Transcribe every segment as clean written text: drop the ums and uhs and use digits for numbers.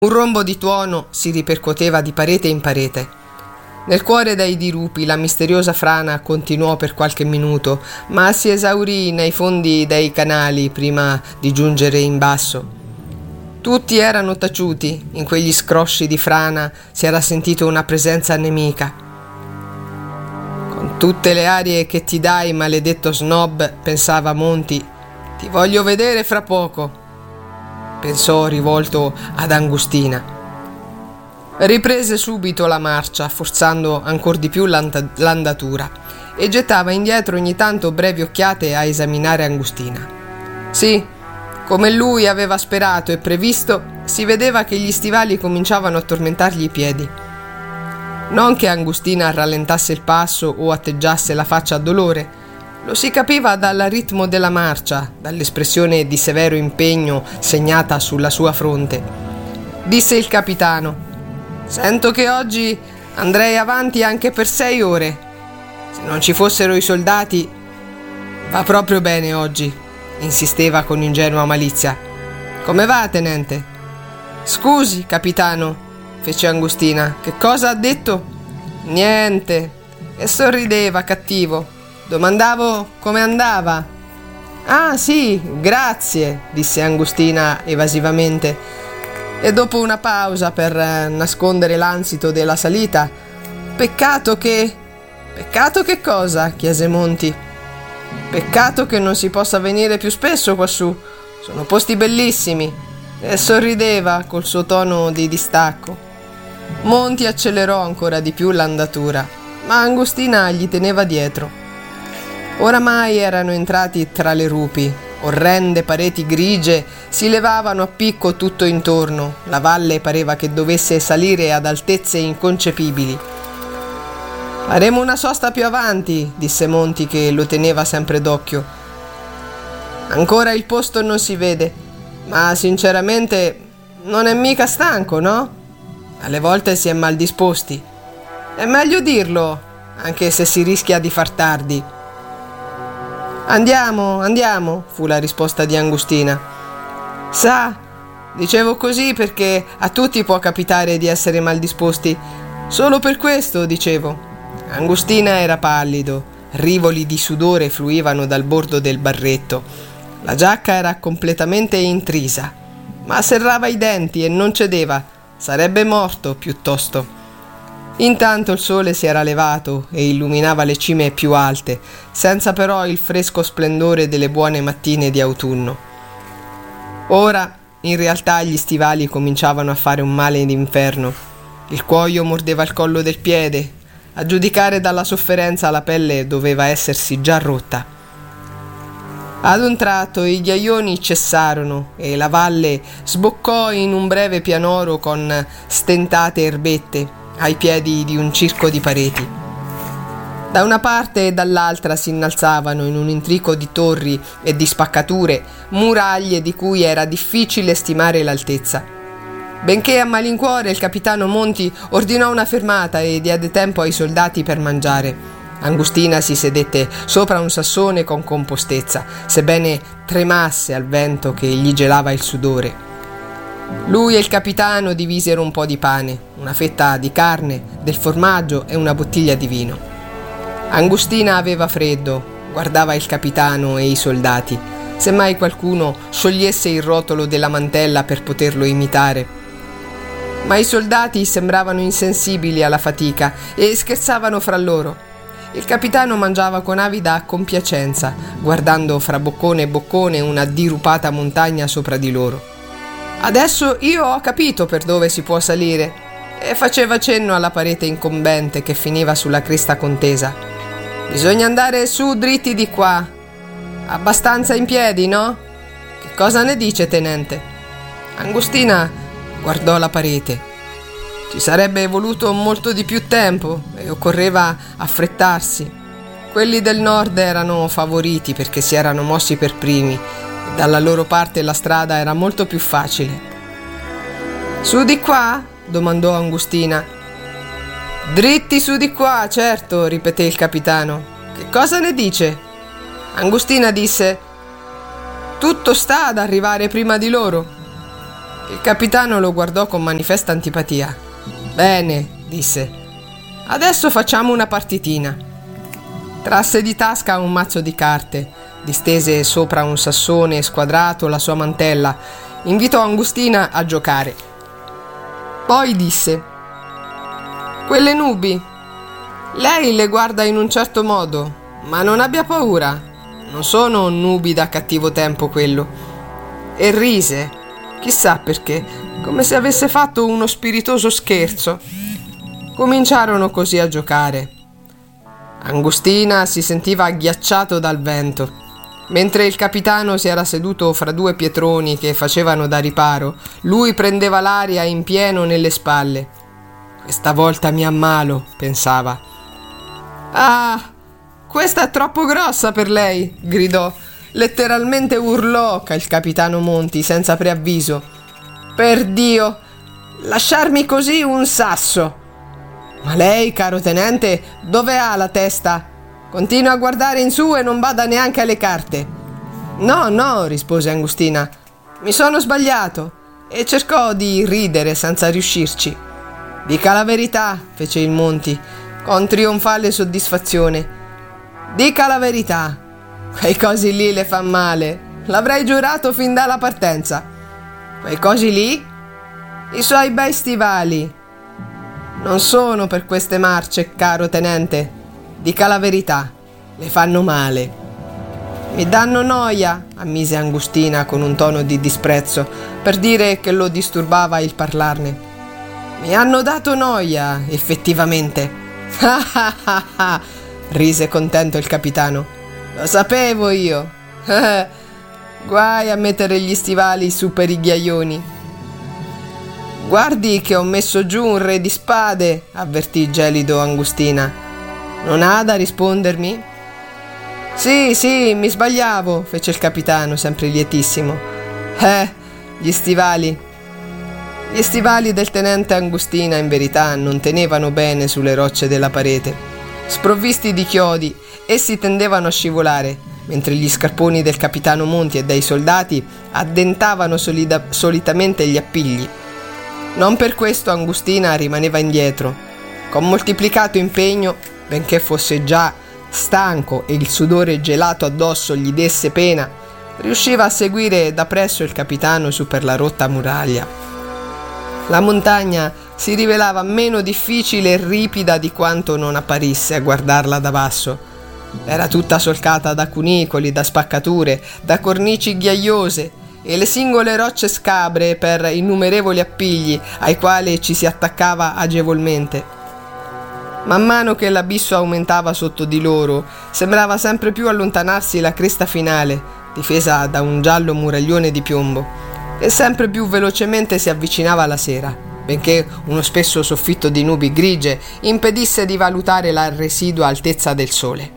Un rombo di tuono si ripercuoteva di parete in parete. Nel cuore dei dirupi la misteriosa frana continuò per qualche minuto, ma si esaurì nei fondi dei canali prima di giungere in basso. Tutti erano taciuti, in quegli scrosci di frana si era sentito una presenza nemica. Con tutte le arie che ti dai, maledetto snob, pensava Monti, ti voglio vedere fra poco. Pensò rivolto ad Angustina. Riprese subito la marcia, forzando ancor di più l'andatura, e gettava indietro ogni tanto brevi occhiate a esaminare Angustina. Sì, come lui aveva sperato e previsto, si vedeva che gli stivali cominciavano a tormentargli i piedi. Non che Angustina rallentasse il passo o atteggiasse la faccia a dolore. Lo si capiva dal ritmo della marcia, dall'espressione di severo impegno segnata sulla sua fronte. Disse il capitano: «Sento che oggi andrei avanti anche per 6 ore. Se non ci fossero i soldati, va proprio bene oggi», insisteva con ingenua malizia. «Come va, tenente?» «Scusi, capitano», fece Angustina, «che cosa ha detto?» «Niente», e sorrideva cattivo. «Domandavo come andava». «Ah, sì, grazie», disse Angustina evasivamente, e dopo una pausa per nascondere l'ansito della salita: «Peccato che cosa?» chiese Monti. «Peccato che non si possa venire più spesso quassù. Sono posti bellissimi», e sorrideva col suo tono di distacco. Monti accelerò ancora di più l'andatura, ma Angustina gli teneva dietro. Oramai erano entrati tra le rupi. Orrende pareti grigie si levavano a picco tutto intorno. La valle pareva che dovesse salire ad altezze inconcepibili. «Faremo una sosta più avanti», disse Monti, che lo teneva sempre d'occhio. «Ancora il posto non si vede, ma sinceramente non è mica stanco, no? Alle volte si è mal disposti. È meglio dirlo, anche se si rischia di far tardi». Andiamo, fu la risposta di Angustina. «Sa, dicevo così perché a tutti può capitare di essere mal disposti. Solo per questo, dicevo». Angustina era pallido, rivoli di sudore fluivano dal bordo del barretto. La giacca era completamente intrisa, ma serrava i denti e non cedeva. Sarebbe morto piuttosto. Intanto il sole si era levato e illuminava le cime più alte, senza però il fresco splendore delle buone mattine di autunno. Ora, in realtà, gli stivali cominciavano a fare un male d'inferno. Il cuoio mordeva il collo del piede. A giudicare dalla sofferenza, la pelle doveva essersi già rotta. Ad un tratto i ghiaioni cessarono e la valle sboccò in un breve pianoro con stentate erbette ai piedi di un circo di pareti. Da una parte e dall'altra si innalzavano, in un intrico di torri e di spaccature, muraglie di cui era difficile stimare l'altezza. Benché a malincuore, il capitano Monti ordinò una fermata e diede tempo ai soldati per mangiare. Angustina si sedette sopra un sassone con compostezza, sebbene tremasse al vento che gli gelava il sudore. Lui e il capitano divisero un po' di pane, una fetta di carne, del formaggio e una bottiglia di vino. Angustina aveva freddo, guardava il capitano e i soldati, semmai qualcuno sciogliesse il rotolo della mantella per poterlo imitare. Ma i soldati sembravano insensibili alla fatica e scherzavano fra loro. Il capitano mangiava con avida compiacenza, guardando fra boccone e boccone una dirupata montagna sopra di loro. «Adesso io ho capito per dove si può salire», e faceva cenno alla parete incombente che finiva sulla cresta contesa. «Bisogna andare su dritti di qua. Abbastanza in piedi, no? Che cosa ne dice, tenente?» Angustina guardò la parete. Ci sarebbe voluto molto di più tempo e occorreva affrettarsi. Quelli del nord erano favoriti perché si erano mossi per primi. Dalla loro parte la strada era molto più facile. «Su di qua?» domandò Angustina. «Dritti su di qua, certo», ripeté il capitano. «Che cosa ne dice?» Angustina disse: «Tutto sta ad arrivare prima di loro». Il capitano lo guardò con manifesta antipatia. «Bene», disse, «adesso facciamo una partitina». Trasse di tasca un mazzo di carte, distese sopra un sassone squadrato la sua mantella, invitò Angustina a giocare. Poi disse: «Quelle nubi, lei le guarda in un certo modo, ma non abbia paura, non sono nubi da cattivo tempo quello». E rise, chissà perché, come se avesse fatto uno spiritoso scherzo. Cominciarono così a giocare. Angustina si sentiva agghiacciato dal vento, mentre il capitano si era seduto fra due pietroni che facevano da riparo. Lui prendeva l'aria in pieno nelle spalle. «Questa volta mi ammalo», pensava. «Ah, questa è troppo grossa per lei», gridò. Letteralmente urlò il capitano Monti senza preavviso. «Per Dio, lasciarmi così un sasso!» «Ma lei, caro tenente, dove ha la testa? Continua a guardare in su e non bada neanche alle carte». No», rispose Angustina, «mi sono sbagliato», e cercò di ridere senza riuscirci. «Dica la verità», fece il Monti, con trionfale soddisfazione. «Dica la verità. Quei cosi lì le fan male. L'avrei giurato fin dalla partenza». «Quei cosi lì?» «I suoi bei stivali». «Non sono per queste marce, caro tenente. Dica la verità. Le fanno male». «Mi danno noia», ammise Angustina con un tono di disprezzo, per dire che lo disturbava il parlarne. «Mi hanno dato noia, effettivamente». «Ah ah ah ah», rise contento il capitano. «Lo sapevo io. Guai a mettere gli stivali su per i ghiaioni». «Guardi che ho messo giù un re di spade», avvertì gelido Angustina. «Non ha da rispondermi?» Sì, mi sbagliavo», fece il capitano, sempre lietissimo. Gli stivali. Gli stivali del tenente Angustina, in verità, non tenevano bene sulle rocce della parete. Sprovvisti di chiodi, essi tendevano a scivolare, mentre gli scarponi del capitano Monti e dei soldati addentavano solitamente gli appigli. Non per questo Angustina rimaneva indietro. Con moltiplicato impegno, benché fosse già stanco e il sudore gelato addosso gli desse pena, riusciva a seguire da presso il capitano su per la rotta muraglia. La montagna si rivelava meno difficile e ripida di quanto non apparisse a guardarla da basso. Era tutta solcata da cunicoli, da spaccature, da cornici ghiaiose, e le singole rocce scabre per innumerevoli appigli ai quali ci si attaccava agevolmente. Man mano che l'abisso aumentava sotto di loro, sembrava sempre più allontanarsi la cresta finale, difesa da un giallo muraglione di piombo, e sempre più velocemente si avvicinava la sera, benché uno spesso soffitto di nubi grigie impedisse di valutare la residua altezza del sole.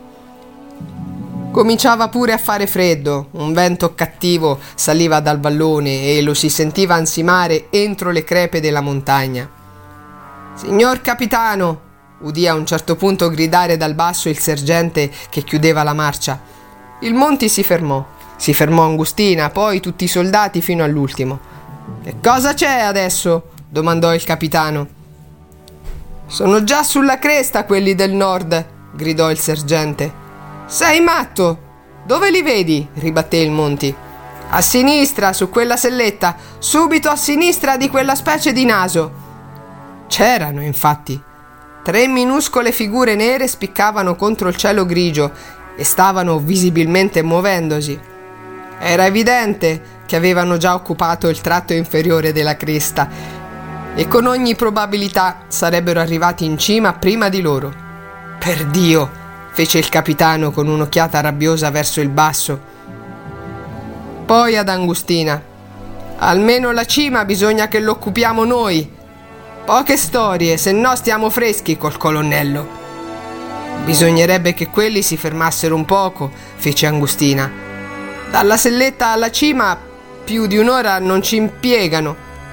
Cominciava pure a fare freddo, un vento cattivo saliva dal vallone e lo si sentiva ansimare entro le crepe della montagna. «Signor capitano!» udì a un certo punto gridare dal basso il sergente che chiudeva la marcia. Il Monti si fermò Angustina, poi tutti i soldati fino all'ultimo. «Che cosa c'è adesso?» domandò il capitano. «Sono già sulla cresta quelli del nord», gridò il sergente. «Sei matto? Dove li vedi?» ribatté il Monti. «A sinistra, su quella selletta, subito a sinistra di quella specie di naso». C'erano, infatti. 3 minuscole figure nere spiccavano contro il cielo grigio e stavano visibilmente muovendosi. Era evidente che avevano già occupato il tratto inferiore della cresta e con ogni probabilità sarebbero arrivati in cima prima di loro. «Per Dio!» fece il capitano con un'occhiata rabbiosa verso il basso. Poi ad Angustina: «Almeno la cima bisogna che l'occupiamo noi. Poche storie, se no stiamo freschi col colonnello». «Bisognerebbe che quelli si fermassero un poco», fece Angustina. «Dalla selletta alla cima più di un'ora non ci impiegano.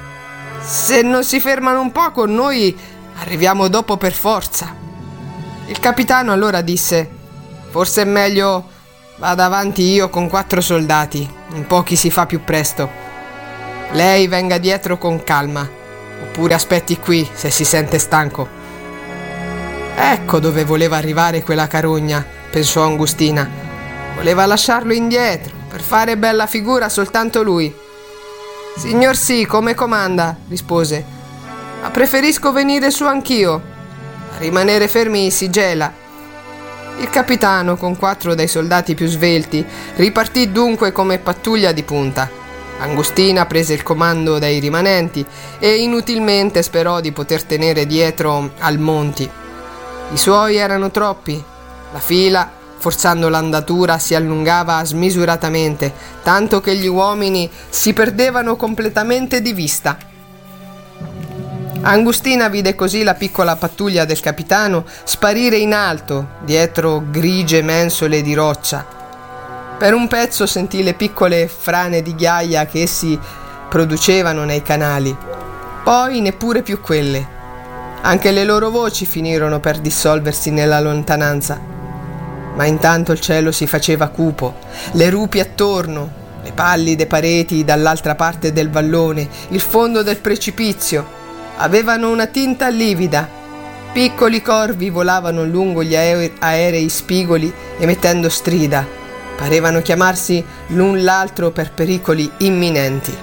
Se non si fermano un poco noi arriviamo dopo per forza». Il capitano allora disse: «Forse è meglio vada avanti io con 4 soldati, in pochi si fa più presto». Lei venga dietro con calma, oppure aspetti qui se si sente stanco. Ecco dove voleva arrivare quella carogna, pensò Angustina. Voleva lasciarlo indietro, per fare bella figura soltanto lui. Signor sì, come comanda, rispose. Ma preferisco venire su anch'io. A rimanere fermi si gela. Il capitano, con 4 dei soldati più svelti, ripartì dunque come pattuglia di punta. Angustina prese il comando dai rimanenti e inutilmente sperò di poter tenere dietro al Monti. I suoi erano troppi. La fila, forzando l'andatura, si allungava smisuratamente, tanto che gli uomini si perdevano completamente di vista. Angustina vide così la piccola pattuglia del capitano sparire in alto, dietro grigie mensole di roccia. Per un pezzo sentì le piccole frane di ghiaia che essi producevano nei canali, poi neppure più quelle. Anche le loro voci finirono per dissolversi nella lontananza. Ma intanto il cielo si faceva cupo, le rupi attorno, le pallide pareti dall'altra parte del vallone, il fondo del precipizio, avevano una tinta livida. Piccoli corvi volavano lungo gli aerei spigoli emettendo strida. Parevano chiamarsi l'un l'altro per pericoli imminenti.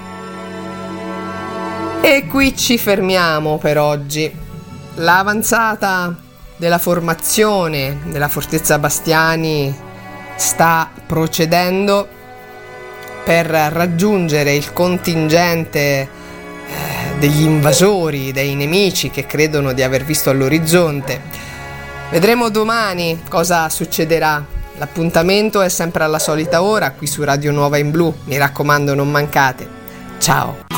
E qui ci fermiamo per oggi. L'avanzata della formazione della fortezza Bastiani sta procedendo per raggiungere il contingente degli invasori, dei nemici che credono di aver visto all'orizzonte. Vedremo domani cosa succederà. L'appuntamento è sempre alla solita ora qui su Radio Nuova in Blu. Mi raccomando, non mancate. Ciao.